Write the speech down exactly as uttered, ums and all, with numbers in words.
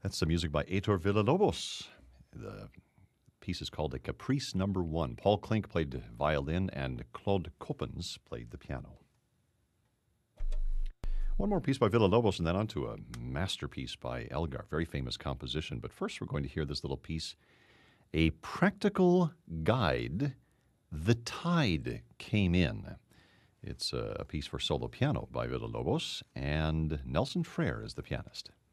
That's the music by Heitor Villalobos. The piece is called a Caprice Number One. Paul Klink played violin, and Claude Coppens played the piano. One more piece by Villalobos, and then on to a masterpiece by Elgar. Very famous composition. But first, we're going to hear this little piece, A Practical Guide. The Tide Came In. It's a piece for solo piano by Villalobos, and Nelson Frere is the pianist.